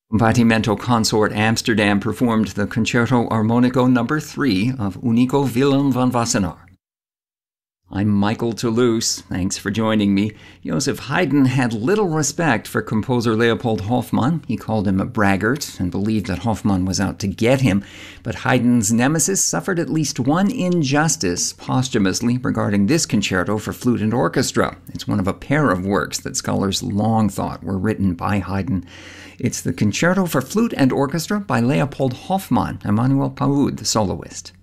Compartimento Consort Amsterdam performed the Concerto Armonico No. 3 of Unico Willem van Wassenaar. I'm Michael Toulouse. Thanks for joining me. Joseph Haydn had little respect for composer Leopold Hofmann. He called him a braggart and believed that Hofmann was out to get him. But Haydn's nemesis suffered at least one injustice posthumously regarding this concerto for flute and orchestra. It's one of a pair of works that scholars long thought were written by Haydn. It's the Concerto for Flute and Orchestra by Leopold Hofmann, Emmanuel Paoud, the soloist.